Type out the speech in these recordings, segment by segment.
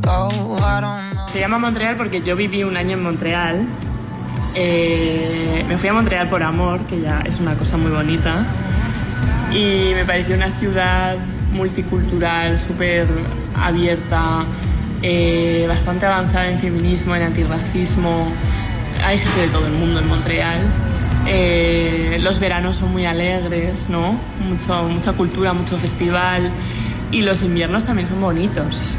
Se llama Montreal porque yo viví un año en Montreal. Me fui a Montreal por amor, que ya es una cosa muy bonita. Y me pareció una ciudad multicultural, súper abierta, bastante avanzada en feminismo, en antirracismo. Hay gente de todo el mundo en Montreal. Los veranos son muy alegres, ¿no? Mucha cultura, mucho festival. Y los inviernos también son bonitos.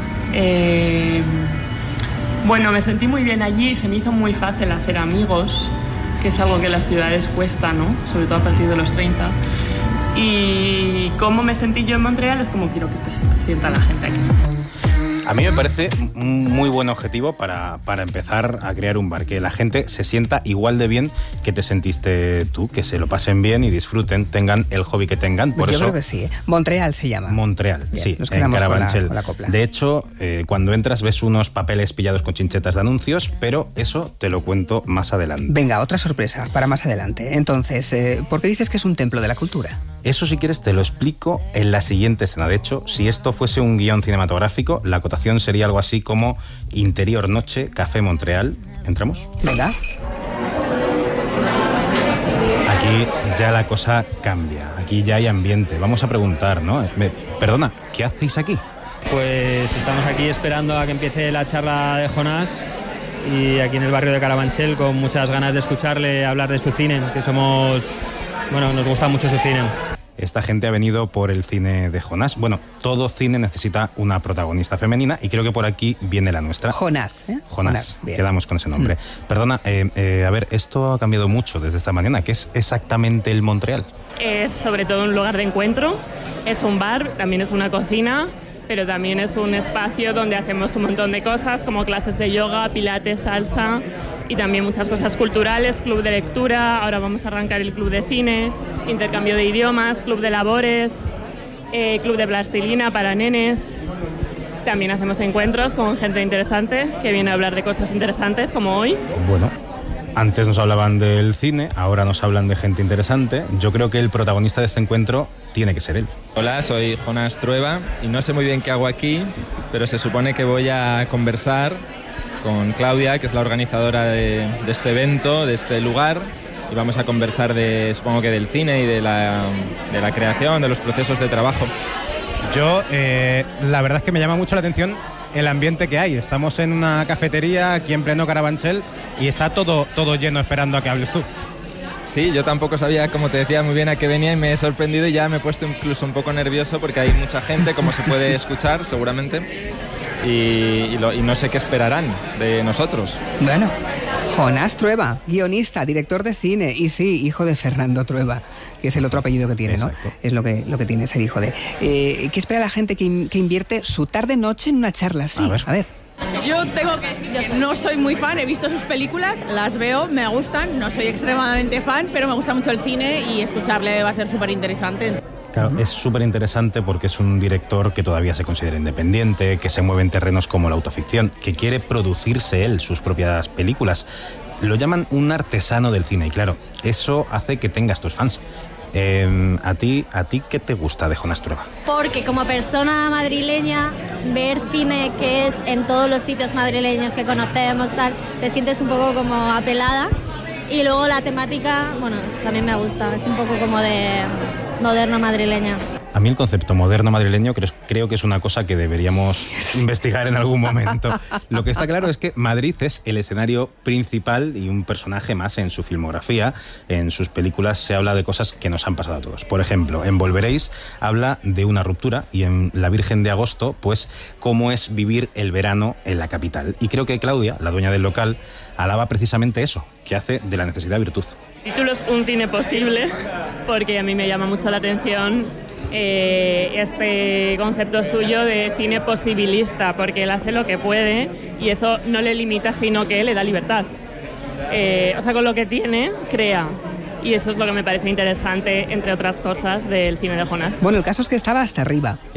Bueno, me sentí muy bien allí y se me hizo muy fácil hacer amigos, que es algo que en las ciudades cuesta, ¿no? Sobre todo a partir de los 30. Y cómo me sentí yo en Montreal es como quiero que se sienta la gente aquí. A mí me parece un muy buen objetivo para empezar a crear un bar, que la gente se sienta igual de bien que te sentiste tú, que se lo pasen bien y disfruten, tengan el hobby que tengan. Por Yo eso, creo que sí. Montreal se llama. Montreal, bien, sí, en Carabanchel. Con la copla. De hecho, cuando entras ves unos papeles pillados con chinchetas de anuncios, pero eso te lo cuento más adelante. Venga, otra sorpresa para más adelante. Entonces, ¿por qué dices que es un templo de la cultura? Eso, si quieres, te lo explico en la siguiente escena. De hecho, si esto fuese un guión cinematográfico, la acotación sería algo así como Interior Noche, Café Montreal. ¿Entramos? Venga. Aquí ya la cosa cambia. Aquí ya hay ambiente. Vamos a preguntar, ¿no? Perdona, ¿qué hacéis aquí? Pues estamos aquí esperando a que empiece la charla de Jonás y aquí en el barrio de Carabanchel con muchas ganas de escucharle hablar de su cine, que somos... Bueno, nos gusta mucho su cine. Esta gente ha venido por el cine de Jonás. Bueno, todo cine necesita una protagonista femenina y creo que por aquí viene la nuestra. Jonás, ¿eh? Jonás, quedamos con ese nombre. Perdona, a ver, esto ha cambiado mucho desde esta mañana. ¿Qué es exactamente el Montreal? Es sobre todo un lugar de encuentro, es un bar, también es una cocina, pero también es un espacio donde hacemos un montón de cosas como clases de yoga, pilates, salsa y también muchas cosas culturales, club de lectura, ahora vamos a arrancar el club de cine, intercambio de idiomas, club de labores, club de plastilina para nenes. También hacemos encuentros con gente interesante que viene a hablar de cosas interesantes como hoy. Bueno, antes nos hablaban del cine, ahora nos hablan de gente interesante. Yo creo que el protagonista de este encuentro tiene que ser él. Hola, soy Jonás Trueba y no sé muy bien qué hago aquí, pero se supone que voy a conversar con Claudia, que es la organizadora de este evento, de este lugar, y vamos a conversar supongo que del cine y de la creación, de los procesos de trabajo. Yo, la verdad es que me llama mucho la atención el ambiente que hay. Estamos en una cafetería aquí en pleno Carabanchel y está todo lleno esperando a que hables tú. Sí, yo tampoco sabía, como te decía, muy bien a qué venía y me he sorprendido y ya me he puesto incluso un poco nervioso porque hay mucha gente, como se puede escuchar seguramente, y no sé qué esperarán de nosotros. Bueno, Jonás Trueba, guionista, director de cine y sí, hijo de Fernando Trueba, que es el otro apellido que tiene, ¿no? Es lo que tiene ser hijo de... ¿Qué espera la gente que invierte su tarde-noche en una charla así? A ver. Yo tengo que decir, no soy muy fan, he visto sus películas, las veo, me gustan, no soy extremadamente fan, pero me gusta mucho el cine y escucharle va a ser súper interesante. Claro, es súper interesante porque es un director que todavía se considera independiente, que se mueve en terrenos como la autoficción, que quiere producirse él sus propias películas. Lo llaman un artesano del cine y claro, eso hace que tengas tus fans. ¿A ti qué te gusta de Jonás Trueba? Porque como persona madrileña, ver cine que es en todos los sitios madrileños que conocemos, tal, te sientes un poco como apelada. Y luego la temática, bueno, también me gusta, es un poco como de moderno madrileña. A mí el concepto moderno madrileño creo que es una cosa que deberíamos investigar en algún momento. Lo que está claro es que Madrid es el escenario principal y un personaje más en su filmografía. En sus películas se habla de cosas que nos han pasado a todos. Por ejemplo, en Volveréis habla de una ruptura y en La Virgen de Agosto, pues cómo es vivir el verano en la capital. Y creo que Claudia, la dueña del local, alaba precisamente eso, que hace de la necesidad virtud. El título es Un cine posible porque a mí me llama mucho la atención este concepto suyo de cine posibilista, porque él hace lo que puede y eso no le limita, sino que le da libertad. O sea, con lo que tiene, crea. Y eso es lo que me parece interesante, entre otras cosas, del cine de Jonás. Bueno, el caso es que estaba hasta arriba.